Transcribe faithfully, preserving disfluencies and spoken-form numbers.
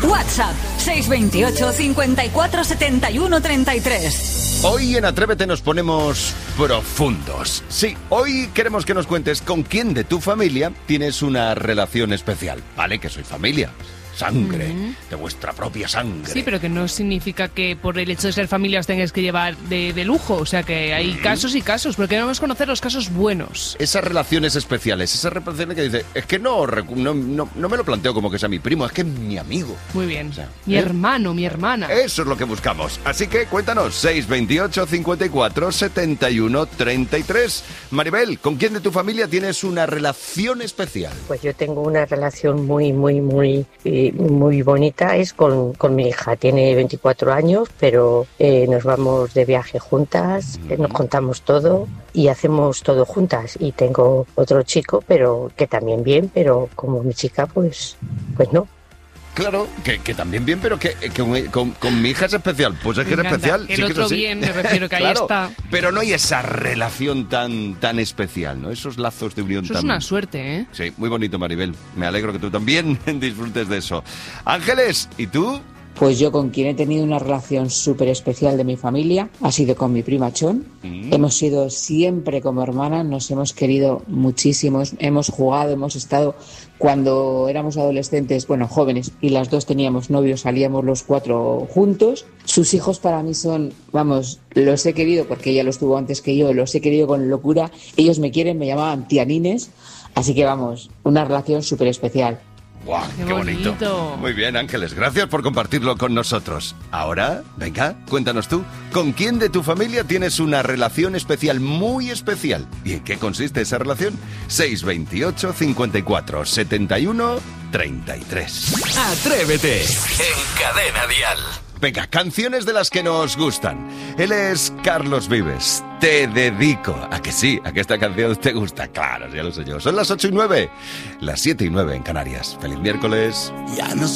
WhatsApp seis dos ocho, cincuenta y cuatro, setenta y uno, treinta y tres. Hoy en Atrévete nos ponemos profundos. Sí, hoy queremos que nos cuentes con quién de tu familia tienes una relación especial. Vale, que soy familia. Sangre, uh-huh. de vuestra propia sangre. Sí, pero que no significa que por el hecho de ser familia os tengáis que llevar de, de lujo. O sea, que hay uh-huh. casos y casos, pero queremos conocer los casos buenos. Esas relaciones especiales, esas relaciones que dice, es que no, no, no, no me lo planteo como que sea mi primo, es que es mi amigo. Muy bien. O sea, mi ¿eh? hermano, mi hermana. Eso es lo que buscamos. Así que cuéntanos, seis dos ocho, cincuenta y cuatro, setenta y uno, treinta y tres. Maribel, ¿con quién de tu familia tienes una relación especial? Pues yo tengo una relación muy, muy, muy... Eh, muy bonita, es con, con mi hija, tiene veinticuatro años, pero eh, nos vamos de viaje juntas, eh, nos contamos todo y hacemos todo juntas. Y tengo otro chico, pero que también bien, pero como mi chica, pues, pues no. Claro, que, que también bien, pero que, que con, con, con mi hija es especial. Pues es que es especial. El sí otro que bien, me refiero que ahí claro, está. Pero no hay esa relación tan, tan especial, ¿no? Esos lazos de unión eso tan... es una suerte, ¿eh? Sí, muy bonito, Maribel. Me alegro que tú también disfrutes de eso. Ángeles, ¿y tú? Pues yo con quien he tenido una relación súper especial de mi familia ha sido con mi prima Chon. Mm. Hemos sido siempre como hermanas, nos hemos querido muchísimo, hemos jugado, hemos estado cuando éramos adolescentes, bueno, jóvenes, y las dos teníamos novios, salíamos los cuatro juntos. Sus hijos para mí son, vamos, los he querido porque ella los tuvo antes que yo, los he querido con locura. Ellos me quieren, me llamaban tía Nines, así que vamos, una relación súper especial. ¡Guau! ¡Qué, qué bonito. bonito! Muy bien, Ángeles, gracias por compartirlo con nosotros. Ahora, venga, cuéntanos tú, ¿con quién de tu familia tienes una relación especial, muy especial? ¿Y en qué consiste esa relación? seis dos ocho, cincuenta y cuatro, setenta y uno, treinta y tres. Atrévete en Cadena Dial. Venga, canciones de las que nos gustan. Él es Carlos Vives. Te dedico. ¿A que sí? ¿A que esta canción te gusta? Claro, ya lo sé yo. Son las ocho y nueve. Las siete y nueve en Canarias. ¡Feliz miércoles! Ya no